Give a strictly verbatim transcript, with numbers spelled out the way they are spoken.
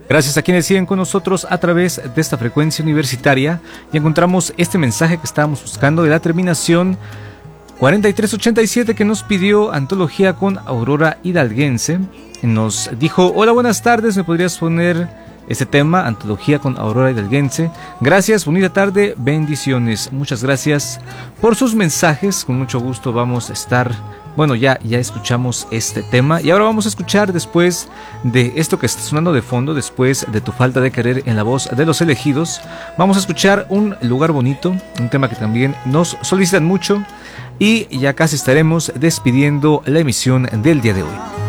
Gracias a quienes siguen con nosotros a través de esta frecuencia universitaria. Y encontramos este mensaje que estábamos buscando de la terminación cuarenta y tres ochenta y siete que nos pidió Antología con Aurora Hidalguense. Nos dijo: hola, buenas tardes, ¿me podrías poner este tema, Antología con Aurora Hidalguense? Gracias, bonita tarde, bendiciones. Muchas gracias por sus mensajes, con mucho gusto vamos a estar... Bueno, ya, ya escuchamos este tema y ahora vamos a escuchar, después de esto que está sonando de fondo, después de Tu falta de querer en la voz de Los Elegidos, vamos a escuchar Un lugar bonito, un tema que también nos solicitan mucho, y ya casi estaremos despidiendo la emisión del día de hoy.